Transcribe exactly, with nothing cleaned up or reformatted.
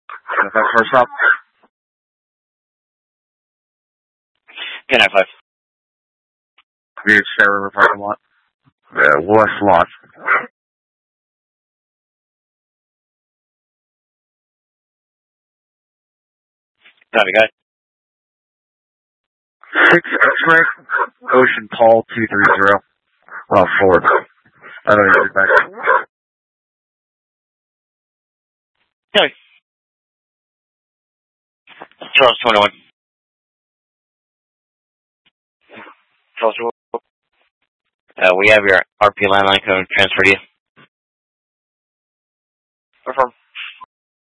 Is that first up? ten nine five. Weird Share River parking lot. Yeah, west lot. Copy, guys. Six X-ray, Ocean Paul two three zero. Well, Ford. I don't know if back. Copy. Charles twenty-one. Charles twenty-one. Uh, we have your R P landline code transfer to you. Affirm.